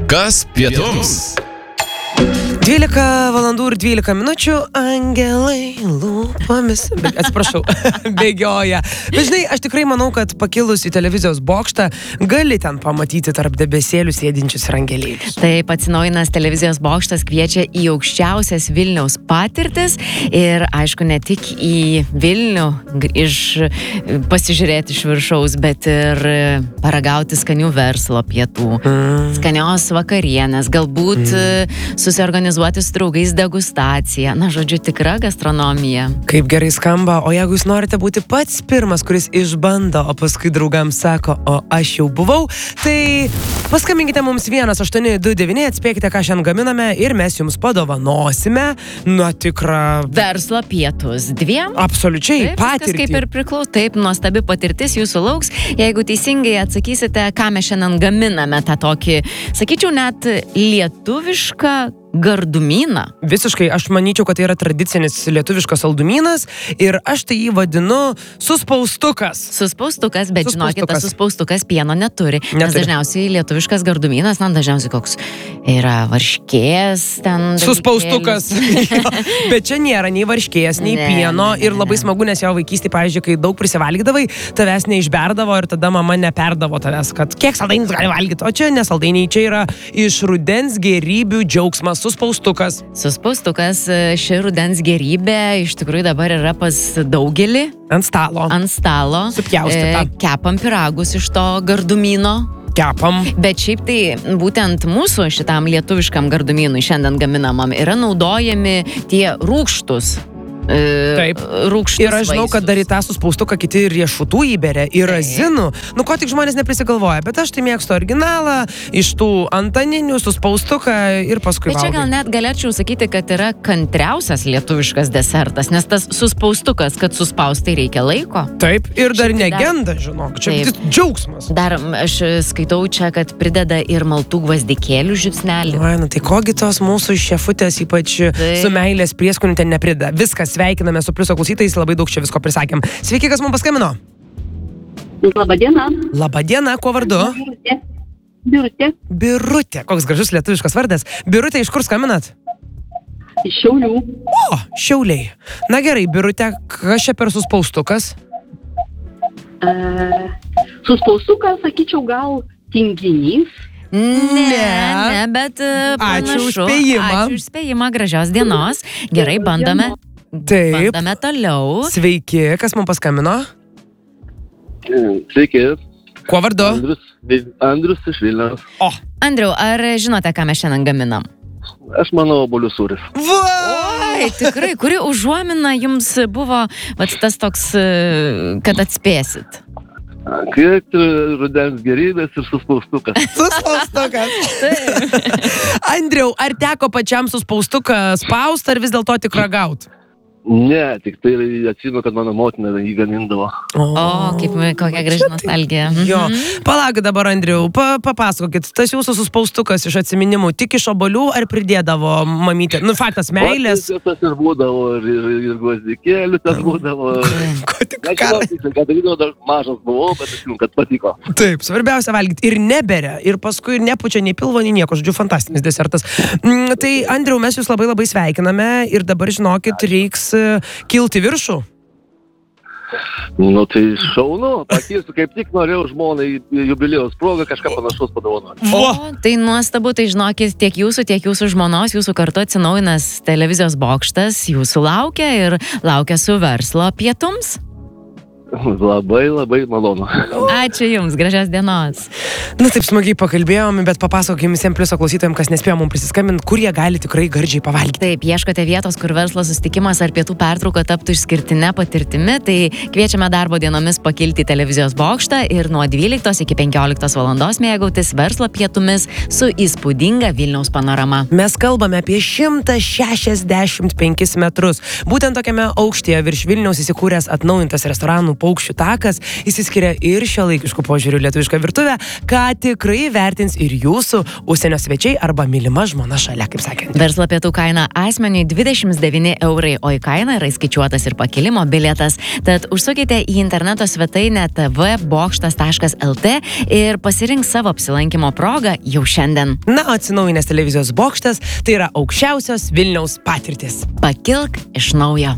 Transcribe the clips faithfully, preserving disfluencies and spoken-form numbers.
Kas pietums? dvylika valandų ir dvylika minučių angelai lūpomis, be, atsiprašau, bėgioja. Bet žinai, aš tikrai manau, kad pakilus į televizijos bokštą gali ten pamatyti tarp debesėlių sėdinčius ir angelėlius. Taip, atsinaujinęs televizijos bokštas kviečia į aukščiausias Vilniaus patirtis ir, aišku, ne tik į Vilnių iš, pasižiūrėti iš viršaus, bet ir paragauti skanių verslo pietų, mm. skanios vakarienės, galbūt mm. susiorganizuoti su draugais degustaciją. Na, žodžiu, tikra gastronomija. Kaip gerai skamba, o jeigu jūs norite būti pats pirmas, kuris išbando, o paskui draugams sako, o aš jau buvau, tai paskambinkite mums vienas aštuoni du devyni, atspėkite, ką šiandien gaminame ir mes jums padovanosime nuo tikrą verslo pietus dviem. Absoliučiai, taip, patirtį. Kaip ir priklauso, taip, nuostabi patirtis jūsų lauks. Jeigu teisingai atsakysite, ką mes šiandien gaminame, tą tokį, sakyčiau, net lietuvišką gardumyną. Visiškai, aš manyčiau, kad tai yra tradicinis lietuviškas saldumynas ir aš tai jį vadinu suspaustukas. Suspaustukas, bet Suspaustukas. žinokit, tas suspaustukas pieno neturi. neturi. Nes dažniausiai lietuviškas gardumynas, na, dažniausiai koks yra varškės, ten... Suspaustukas. Bet čia nėra nei varškės, nei ne, pieno ne, ne, ir labai ne. smagu, nes jo vaikystėje, pavyzdžiui, kai daug prisivalgydavai, tavęs neišberdavo ir tada mama neperdavo tavęs, kad kiek saldainis gali valgyti, o čia nesaldainiai, čia yra iš rudens gėrybių džiaugsmas. Suspaustukas. Suspaustukas, ši rudens gerybė iš tikrųjų dabar yra pas daugelį. Ant stalo. Ant stalo. Supjaustyta. E, kepam pyragus iš to gardumyno. Kepam. Bet šiaip tai būtent mūsų šitam lietuviškam gardumynui šiandien gaminamam yra naudojami tie rūgštus. Taip. Rūgštus ir aš žinau, vaisius. kad dar į tą suspaustuką kiti ir riešutų įberia, ir razinų. Nu, ko tik žmonės neprisigalvoja, bet aš tai mėgstu originalą, iš tų antaninių suspaustuką ir paskui bet čia valgai. gal net galėčiau sakyti, kad yra kantriausias lietuviškas desertas, nes tas suspaustukas, kad suspaustai reikia laiko. Taip, ir dar Šiaip tai negenda, žinok, čia Taip. džiaugsmas. Dar aš skaitau čia, kad prideda ir maltų gvazdikėlių žiupsnelį. Ai, nu, tai kogi tos mūsų šefutės, ypač Taip. su meilės prieskoniu ten neprideda. Viskas, sveikiname su Pliuso klausytojais, labai daug čia visko prisakėm. Sveiki, kas mums paskambino? Labadiena. Labadiena, kuo vardu? Birutė. Birutė. Birutė, koks gražus lietuviškas vardas. Birutė, iš kur skambinat? Iš Šiaulių. O, Šiauliai. Na gerai, Birutė, kas čia per suspaustukas? E, suspaustukas, sakyčiau, gal tinginys. Ne, ne, bet e, Ačiū už panašu. spėjimą. Ačiū už spėjimą, gražios dienos. Gerai, bandome. Taip. Bandome toliau. Sveiki, kas mums paskambino? Sveiki, Kuo vardu? Andrius, Andrius iš Vilniaus. O, Andriau, ar žinote, ką mes šiandien gaminam? Aš manau, obuolių sūris. va! Oi, tikrai, kuri užuomina jums buvo vat, tas toks, e, kad atspėsit? Kiek rudens gerybės ir suspaustukas. Suspaustukas. Andriau, ar teko pačiam suspaustuką spaust, ar vis dėlto tik ragaut? Ne, tik tai atsimenu, kad mano motina jį gamindavo. O, kaip kokia graži nostalgija. Jo, Mhm. palaukit dabar, Andriau, pa, papasakokit, tas jūsų suspaustukas iš atsiminimų tik iš obuolių ar pridėdavo mamytė? Nu, faktas, meilės. O, tas ir būdavo, ir, ir, ir gvazdikėlių tas būdavo. Ko tik Nežinau, ką- tiksliai, kad darydavo, dar mažas buvau, bet atsimenu, kad patiko. Taip, svarbiausia valgyti ir neberia, ir paskui nepučia nei pilvo, nei nieko, žodžiu, fantastinis desertas. Mm, tai, Andriau, mes jūs labai labai sveikiname ir dabar, žinokit, reiks e, kilti viršų. Nu tai šaunu, pakirsiu, kaip tik norėjau žmonai jubilėjaus progą kažką panašaus padovanoti. O, tai nuostabu, tai žinokit, tiek jūsų, tiek jūsų žmonos, jūsų kartu atsinaujinęs televizijos bokštas jūsų laukia ir laukia su verslo pietums. Labai, labai malonu. Ačiū Jums, gražios dienos. Na, taip smagiai pakalbėjom, bet papasakokim visiems Pliuso klausytojams, kas nespėjo mums prisiskambinti, kur jie gali tikrai gardžiai pavalgyti. Taip, ieškote vietos, kur verslo susitikimas ar pietų pertrauka taptų išskirtinė patirtimi, tai kviečiame darbo dienomis pakilti į televizijos bokštą ir nuo dvyliktos iki penkioliktos valandos mėgautis verslo pietumis su įspūdinga Vilniaus panorama. Mes kalbame apie šimtą šešiasdešimt penkis metrus. Būtent tokiame aukštyje virš Vilniaus įsikūręs atnaujintas restoranų paukščių takas įsiskiria ir šiuolaikiškų požiūrių lietuvišką virtuvę, ką tikrai vertins ir jūsų užsienio svečiai arba mylima žmona šalia, kaip sakė. Verslo pietų kaina asmeniui dvidešimt devyni eurai, o į kainą yra įskaičiuotas ir pakilimo bilietas. Tad užsukite į interneto svetainę t v bokštas taškas l t ir pasirink savo apsilankimo progą jau šiandien. Na, atsinaujinęs televizijos bokštas, tai yra aukščiausios Vilniaus patirtis. Pakilk iš naujo.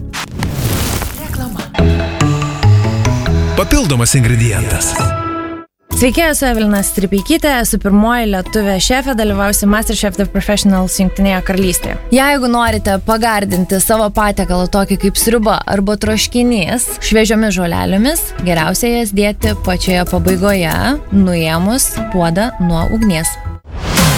Papildomas ingredientas. Sveiki, esu Evelina Stripeikytė, esu pirmoji lietuvė šefė, dalyvausiu MasterChef The Professionals Jungtinėje karalystėje. Jeigu norite pagardinti savo patiekalą tokį kaip sriuba arba troškinys šviežiomis žolelėmis, geriausia jas dėti pačioje pabaigoje, nuėmus puodą nuo ugnies.